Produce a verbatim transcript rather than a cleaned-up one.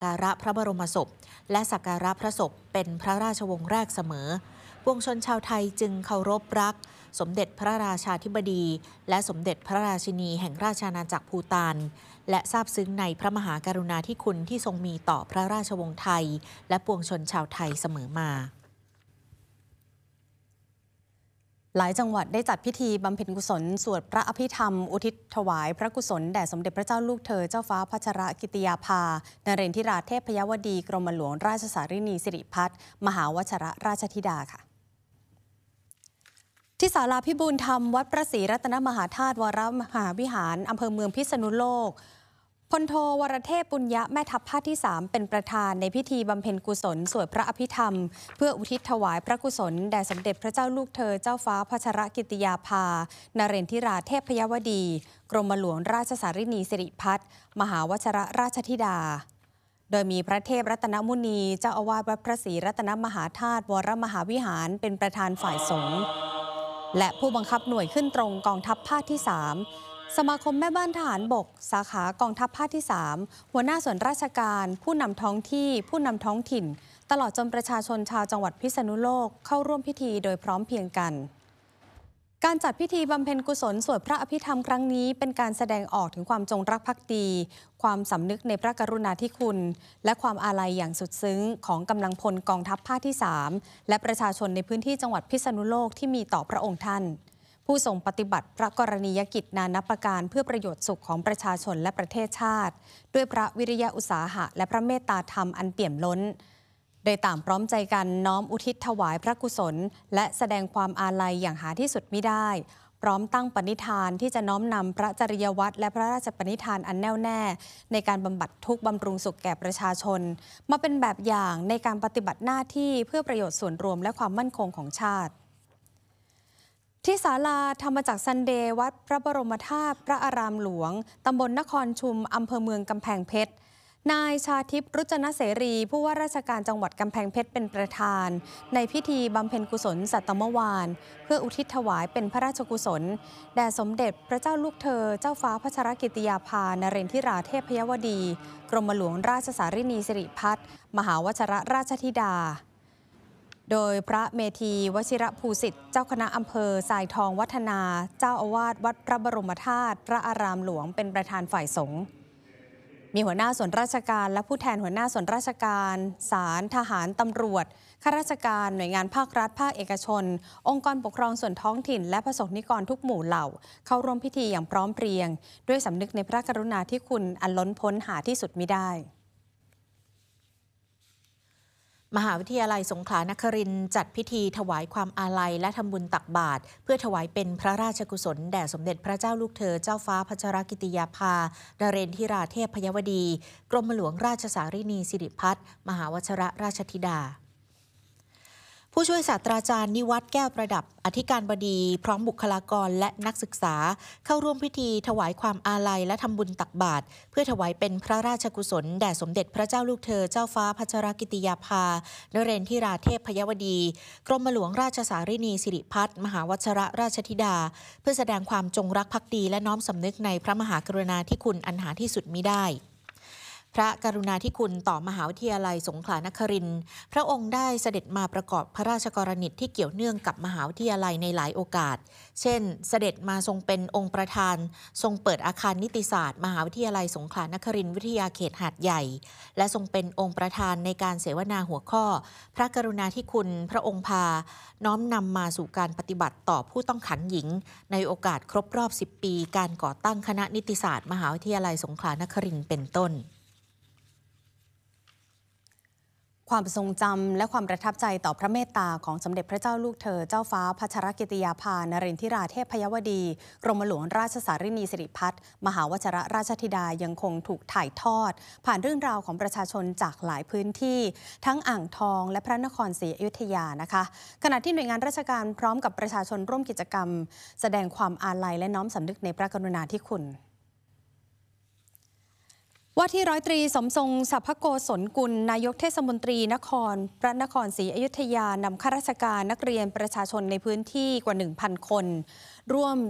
การะพระบรมศพและสักการะพระศพเป็นพระราชวงศ์แรกเสมอปวงชนชาวไทยจึงเคารพรักสมเด็จพระราชาธิบดีและสมเด็จพระราชินีแห่งราชอาณาจักรภูฏานและซาบซึ้งในพระมหากรุณาธิคุณที่ทรงมีต่อพระราชวงศ์ไทยและปวงชนชาวไทยเสมอมาหลายจังหวัดได้จัดพิธีบำเพ็ญกุศลสวดพระอภิธรรมอุทิศถวายพระกุศลแด่สมเด็จพระเจ้าลูกเธอเจ้าฟ้าพัชรกิติยาภานเรนทิราเทพยวดีกรมหลวงราชสารินีสิริพัฒน์มหาวชรราชธิดาค่ะที่ศาลาพิบูลธรรมวัดพระศรีรัตนมหาธาตุวรมหาวิหารอำเภอเมืองพิษณุโลกพลโทวรเทพปุญญะแม่ทัพภาคที่สามเป็นประธานในพิธีบำเพ็ญกุศลสวดพระอภิธรรมเพื่ออุทิศถวายพระกุศลแด่สมเด็จพระเจ้าลูกเธอเจ้าฟ้าพัชรกิติยาภานเรนทิราเทพยวดีกรมหลวงราชสารินีสิริพัฒน์มหาวชรราชธิดาโดยมีพระเทพรัตนมุนีเจ้าอาวาสวัดพระศรีรัตนมหาธาตุวรมหาวิหารเป็นประธานฝ่ายสงฆ์และผู้บังคับหน่วยขึ้นตรงกองทัพภาคที่สามสมาคมแม่บ้านทหารบกสาขากองทัพภาคที่สามหัวหน้าส่วนราชการผู้นำท้องที่ผู้นำท้องถิ่นตลอดจนประชาชนชาวจังหวัดพิษณุโลกเข้าร่วมพิธีโดยพร้อมเพรียงกันการจัดพิธีบำเพ็ญกุศลสวดพระอภิธรรมครั้งนี้เป็นการแสดงออกถึงความจงรักภักดีความสำนึกในพระกรุณาธิคุณและความอาลัยอย่างสุดซึ้งของกำลังพลกองทัพภาคที่สามและประชาชนในพื้นที่จังหวัดพิษณุโลกที่มีต่อพระองค์ท่านผู้ทรงปฏิบัติพระกรณียกิจนานับประการเพื่อประโยชน์สุขของประชาชนและประเทศชาติด้วยพระวิริยะอุตสาหะและพระเมตตาธรรมอันเปี่ยมล้นโดยต่างพร้อมใจกันน้อมอุทิศถวายพระกุศลและแสดงความอาลัยอย่างหาที่สุดมิได้พร้อมตั้งปณิธานที่จะน้อมนำพระจริยวัตรและพระราชปณิธานอันแน่วแน่ในการบำบัดทุกข์บำรุงสุขแก่ประชาชนมาเป็นแบบอย่างในการปฏิบัติหน้าที่เพื่อประโยชน์ส่วนรวมและความมั่นคงของชาติที่ศาลาธรรมจักรซันเดย์วัดพระบรมธาตุพระอารามหลวงตำบลนครชุมอำเภอเมืองกำแพงเพชรนายชาทิพย์รุจนเสรีผู้ว่าราชการจังหวัดกำแพงเพชรเป็นประธานในพิธีบำเพ็ญกุศลสัตมวานเพื่ออุทิศถวายเป็นพระราชกุศลแด่สมเด็จพระเจ้าลูกเธอเจ้าฟ้าพัชรกิติยาภานเรนทิราเทพยวดีกรมหลวงราชสารินีสิริพัฒน์มหาวชรราชธิดาโดยพระเมธีวชิรภูสิทธิ์เจ้าคณะอำเภอทรายทองวัฒนาเจ้าอาวาสวัดพระบรมธาตุพระอารามหลวงเป็นประธานฝ่ายสงฆ์มีหัวหน้าส่วนราชการและผู้แทนหัวหน้าส่วนราชการศาลทหารตำรวจข้าราชการหน่วยงานภาครัฐภาคเอกชนองค์กรปกครองส่วนท้องถิ่นและประสงค์นิกรทุกหมู่เหล่าเข้าร่วมพิธีอย่างพร้อมเพรียงด้วยสำนึกในพระกรุณาธิคุณอันล้นพ้นหาที่สุดมิได้มหาวิทยาลัยสงขลานครินทร์จัดพิธีถวายความอาลัยและทำบุญตักบาตรเพื่อถวายเป็นพระราชกุศลแด่สมเด็จพระเจ้าลูกเธอเจ้าฟ้าพัชรกิติยาภานเรนทิราเทพยวดีกรมหลวงราชสารินีสิริพัฒน์มหาวชรราชธิดาผู้ช่วยศาสตราจารย์นิวัฒน์แก้วประดับอธิการบดีพร้อมบุคลากรและนักศึกษาเข้าร่วมพิธีถวายความอาลัยและทำบุญตักบาตรเพื่อถวายเป็นพระราชกุศลแด่สมเด็จพระเจ้าลูกเธอเจ้าฟ้าพัชรกิติยาภานเรนทิราเทพยวดีกรมหลวงราชสารินีสิริพัฒน์มหาวชรราชธิดาเพื่อแสดงความจงรักภักดีและน้อมสำนึกในพระมหากรุณาธิคุณอันหาที่สุดมิได้พระกรุณาธิคุณต่อมหาวิทยาลัยสงขลานครินทร์พระองค์ได้เสด็จมาประกอบพระราชกรณียกิจที่เกี่ยวเนื่องกับมหาวิทยาลัยในหลายโอกาสเช่นเสด็จมาทรงเป็นองค์ประธานทรงเปิดอาคารนิติศาสตร์มหาวิทยาลัยสงขลานครินทร์วิทยาเขตหาดใหญ่และทรงเป็นองค์ประธานในการเสวนาหัวข้อพระกรุณาธิคุณพระองค์พาน้อมนำมาสู่การปฏิบัติต่อผู้ต้องขังหญิงในโอกาสครบรอบสิบปีการก่อตั้งคณะนิติศาสตร์มหาวิทยาลัยสงขลานครินทร์เป็นต้นความทรงจำและความประทับใจต่อพระเมตตาของสมเด็จพระเจ้าลูกเธอเจ้าฟ้าพัชรกิติยาภานเรนทิราเทพยวดีกรมหลวงราชสารินีสิริพัฒน์มหาวชรราชธิดายังคงถูกถ่ายทอดผ่านเรื่องราวของประชาชนจากหลายพื้นที่ทั้งอ่างทองและพระนครศรีอยุธยานะคะขณะที่หน่วยงานราชการพร้อมกับประชาชนร่วมกิจกรรมแสดงความอาลัยและน้อมสำนึกในพระกรุณาธิคุณว่าที่ร้อยตรีสมทรงสัพพโกศลกุลนายกเทศมนตรีนครพระนครศรีอยุธยานำข้าราชการนักเรียนประชาชนในพื้นที่กว่า หนึ่งพัน คนร่วม